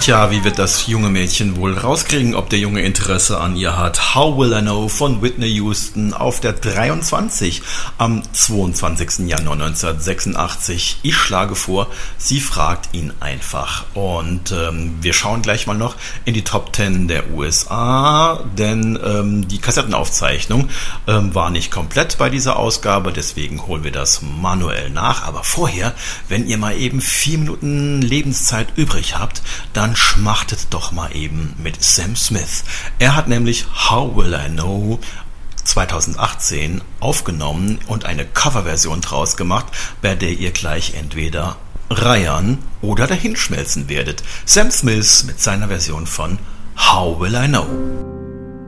Tja, wie wird das junge Mädchen wohl rauskriegen, ob der Junge Interesse an ihr hat? How Will I Know von Whitney Houston auf der 23 am 22. Januar 1986. Ich schlage vor, sie fragt ihn einfach. Und wir schauen gleich mal noch in die Top 10 der USA, denn die Kassettenaufzeichnung war nicht komplett bei dieser Ausgabe, deswegen holen wir das manuell nach. Aber vorher, wenn ihr mal eben 4 Minuten Lebenszeit übrig habt, dann schmachtet doch mal eben mit Sam Smith. Er hat nämlich How Will I Know 2018 aufgenommen und eine Coverversion draus gemacht, bei der ihr gleich entweder reiern oder dahinschmelzen werdet. Sam Smith mit seiner Version von How Will I Know.